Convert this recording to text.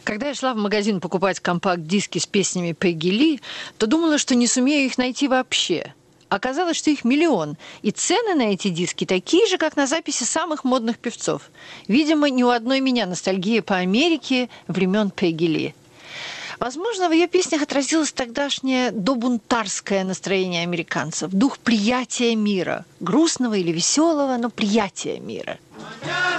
Когда я шла в магазин покупать компакт-диски с песнями Пегги Ли, то думала, что не сумею их найти вообще. Оказалось, что их миллион, и цены на эти диски такие же, как на записи самых модных певцов. Видимо, ни у одной меня ностальгия по Америке времен Пегги Ли. Возможно, в ее песнях отразилось тогдашнее добунтарское настроение американцев, дух приятия мира, грустного или веселого, но приятия мира.